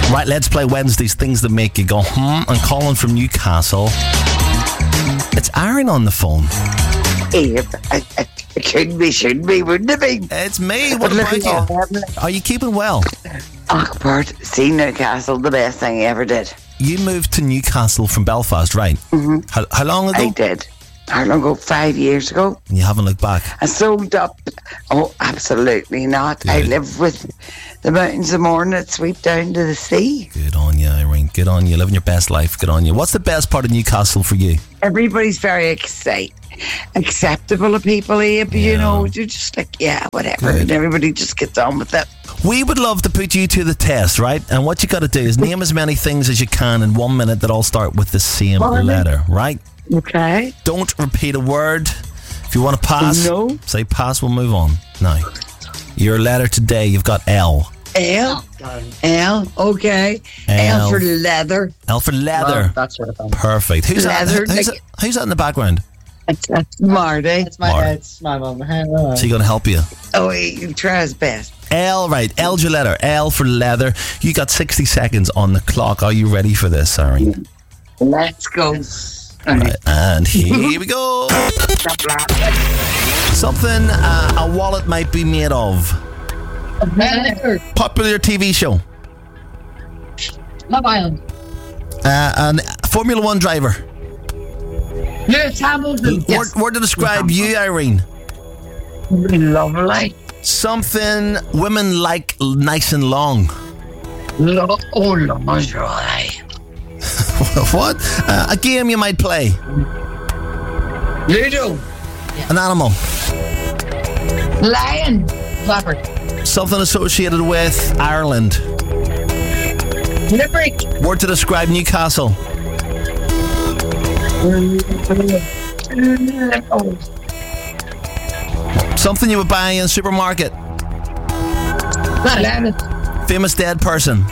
Right, let's play Wednesday's Things That Make You Go And calling from Newcastle. It's Aaron on the phone. It shouldn't be, wouldn't it be? It's me. What about you? Are you keeping well? Oh, Bert, see Newcastle, the best thing I ever did. You moved to Newcastle from Belfast, right? Mm-hmm. How long ago? I did. How long ago? 5 years ago. And you haven't looked back? I sold up. Oh, absolutely not. Good. I live with the mountains of morning that sweep down to the sea. Good on you, Irene. Good on you. Living your best life. Good on you. What's the best part of Newcastle for you? Everybody's very acceptable of people here, but you know, you're just like, yeah, whatever. Good. And everybody just gets on with it. We would love to put you to the test, right? And what you got to do is name as many things as you can in 1 minute that all start with the same letter, right? Okay. Don't repeat a word. If you want to pass, say pass, we'll move on. Now, your letter today, you've got L. L, okay. L for leather. L for leather. Well, that's sort of fun. Perfect. Who's Leather, that? Who's that in the background? That's Marty. It's my mum. Hello. Is he going to help you? Oh, he tries his best. L, right. L's your letter. L for leather. You got 60 seconds on the clock. Are you ready for this, Irene? Let's go. Right, and here we go. Something a wallet might be made of. Popular TV show. Love Island. And Formula One driver. Lewis Hamilton. Word to describe you, Irene. Lovely. Something women like nice and long. Lingerie. What? A game you might play. Ludo. An animal. Lion. Leopard. Something associated with Ireland. Limerick. Word to describe Newcastle. Something you would buy in a supermarket. Famous dead person.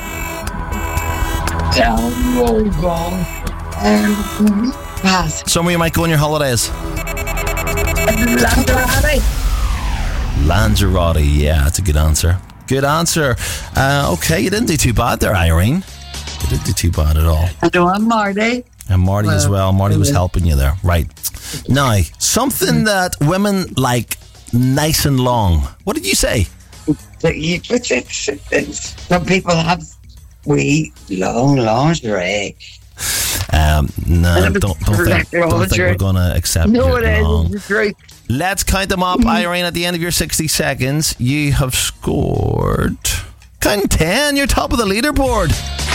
Pass. Somewhere you might go on your holidays. Lanzarote, yeah, that's a good answer. Good answer. Okay, you didn't do too bad there, Irene. You didn't do too bad at all. I know I'm Marty. And Marty as well. Marty was helping you there. Right. Now, something that women like nice and long. What did you say? Some people have long lingerie. No, don't think we're going to accept your long. It's right. Let's count them up, Irene. At the end of your 60 seconds, you have scored... Count 10. You're top of the leaderboard.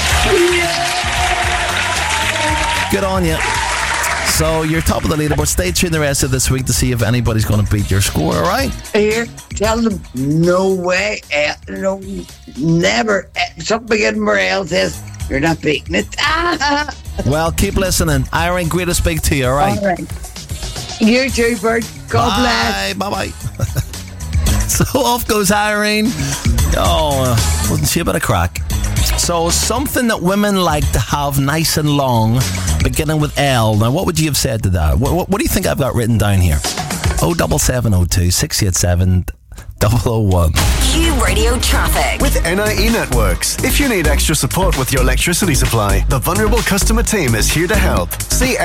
Good on you. So you're top of the leaderboard. Stay tuned the rest of this week to see if anybody's going to beat your score, all right? Here, tell them, no way, no, never. Something beginning where L says, you're not beating it. Well, keep listening. Irene, great to speak to you, all right? All right. You too, Bert. God bless. Bye-bye. So off goes Irene. Oh, wasn't she a bit of crack? So something that women like to have nice and long, beginning with L. Now, what would you have said to that? What do you think I've got written down here? 07702 687 001. Q Radio Traffic with NIE Networks. If you need extra support with your electricity supply, the vulnerable customer team is here to help. See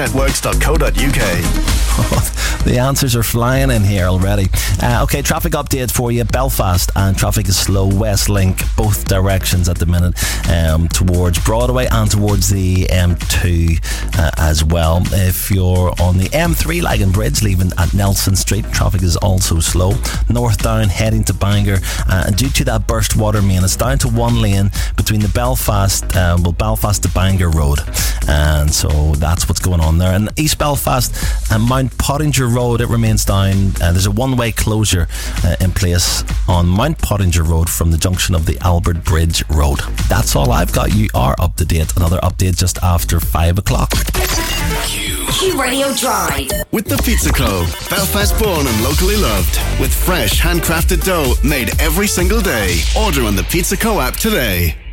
nienetworks.co.uk. The answers are flying in here already. Okay, traffic update for you. Belfast, and traffic is slow. West Link, both directions at the minute, towards Broadway and towards the M2 as well. If you're on the M3 Lagan Bridge, leaving at Nelson Street, traffic is also slow. Northbound heading to Bangor, and due to that burst water main, it's down to one lane between the Belfast to Bangor Road, and so that's what's going on there. And East Belfast and Mount Pottinger Road, it remains down. There's a one-way closure in place on Mount Pottinger Road from the junction of the Albert Bridge Road. That's all I've got. You are up to date. Another update just after 5 o'clock. Q Radio Drive with the Pizza Co. Belfast born and locally loved, with fresh handcrafted dough made every single day. Order on the Pizza Co app today.